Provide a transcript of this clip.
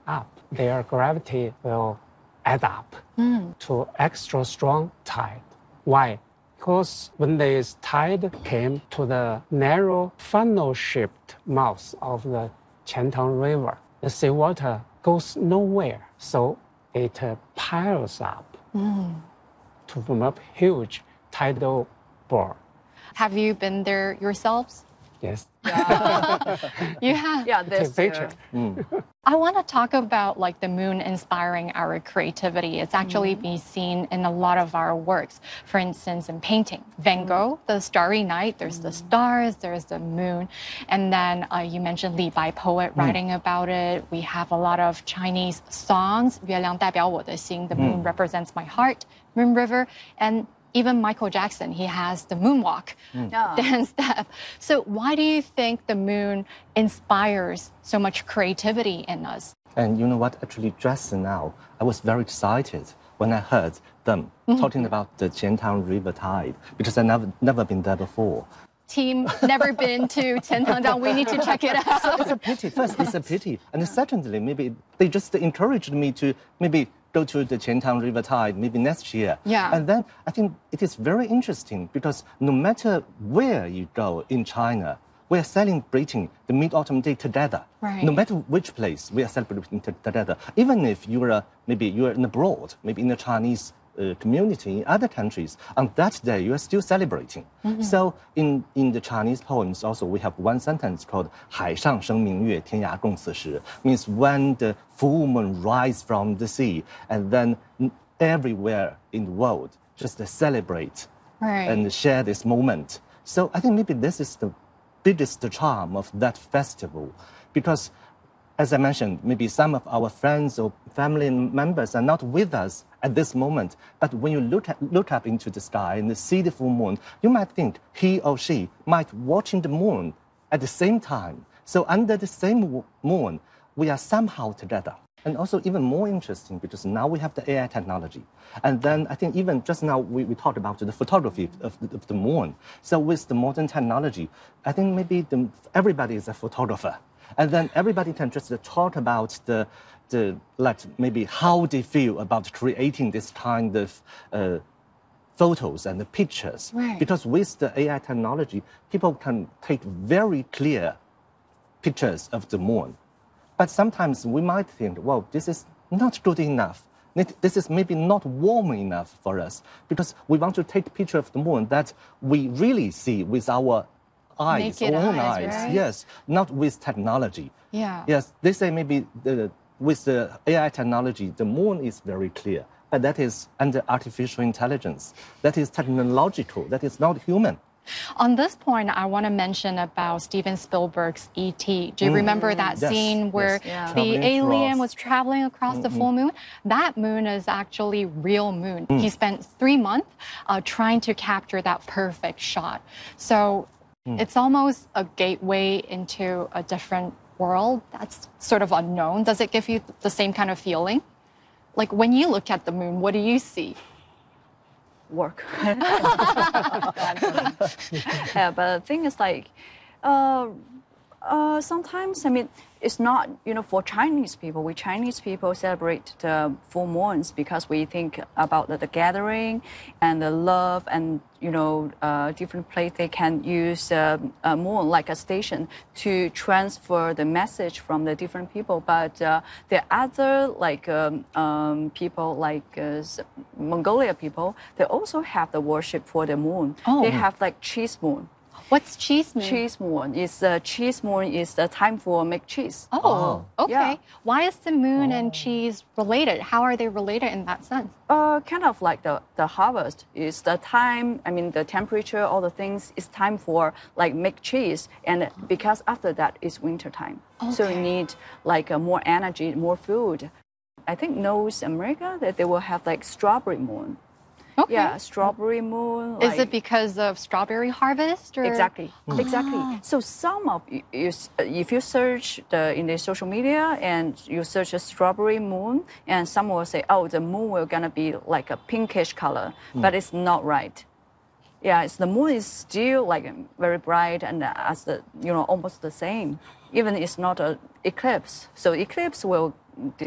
up, their gravity will add up to extra strong tide. Why? Because when this tide came to the narrow funnel-shaped mouth of the Qiantang River, the seawater goes nowhere, so it piles up to form a huge tidal bore. Have you been there yourselves? Yes. You have? Yeah, Take a picture. I want to talk about like the moon inspiring our creativity. It's actually been seen in a lot of our works. For instance, in painting, Van Gogh, The Starry Night, there's the stars, there's the moon. And then you mentioned Li Bai, poet, writing about it. We have a lot of Chinese songs. 月亮代表我的心, the moon represents my heart, Moon River. And even Michael Jackson, he has the moonwalk dance step. So why do you think the moon inspires so much creativity in us? And you know what? Actually, just now, I was very excited when I heard them talking about the Qiantang River tide, because I've never been there before. Team, never been to Qiantang. We need to check it out. So it's a pity. First, it's a pity. And secondly, maybe they just encouraged me to maybe go to the Qiantang River tide maybe next year. Yeah. And then I think it is very interesting because no matter where you go in China, we are celebrating the Mid-Autumn Day together. Right. No matter which place, we are celebrating together. Even if maybe you are abroad, maybe in the Chinese community in other countries, on that day you are still celebrating. So in the Chinese poems also we have one sentence called 海上生明月天涯共此时, means when the full moon rises from the sea, and then everywhere in the world just celebrate and share this moment. So I think maybe this is the biggest charm of that festival, because as I mentioned, maybe some of our friends or family members are not with us at this moment. But when you look up into the sky and see the full moon, you might think he or she might watching the moon at the same time. So under the same moon, we are somehow together. And also even more interesting because now we have the AI technology. And then I think even just now we talked about the photography of the moon. So with the modern technology, I think maybe everybody is a photographer. And then everybody can just talk about maybe how they feel about creating this kind of photos and the pictures. Right. Because with the AI technology, people can take very clear pictures of the moon. But sometimes we might think, well, this is not good enough. This is maybe not warm enough for us because we want to take a picture of the moon that we really see with our eyes, Naked own eyes, eyes, right? yes, not with technology. Yeah. Yes, they say maybe with the AI technology, the moon is very clear, but that is under artificial intelligence. That is technological. That is not human. On this point, I want to mention about Steven Spielberg's E.T. Do you remember that scene where the alien was traveling across the full moon? That moon is actually real moon. He spent 3 months trying to capture that perfect shot. So it's almost a gateway into a different world that's sort of unknown. Does it give you the same kind of feeling? Like when you look at the moon, what do you see? Work. Yeah, but the thing is like, sometimes, I mean, it's not, for Chinese people, we Chinese people celebrate the full moons because we think about the gathering and the love and, different place they can use a moon like a station to transfer the message from the different people. But the other people like Mongolia people, they also have the worship for the moon. Oh. They have like cheese moon. What's cheese moon? Cheese moon is the time for make cheese. Oh, okay. Yeah. Why is the moon and cheese related? How are they related in that sense? Kind of like the harvest is the time. I mean, the temperature, all the things is time for like make cheese, and because after that is winter time, so you need like more energy, more food. I think North America that they will have like strawberry moon. Okay. Yeah, strawberry moon. Is it because of strawberry harvest? Or? Exactly, exactly. So some of you, if you search in the social media and you search a strawberry moon, and some will say, oh, the moon will gonna be like a pinkish color, but it's not right. Yeah, the moon is still like very bright and as almost the same. Even it's not an eclipse. So eclipse will